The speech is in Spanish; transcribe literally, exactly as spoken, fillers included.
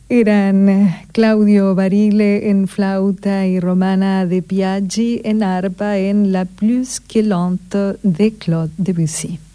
Eran Claudio Barile en flauta y Romana de Biaggi en arpa en La Plus que Lente de Claude Debussy.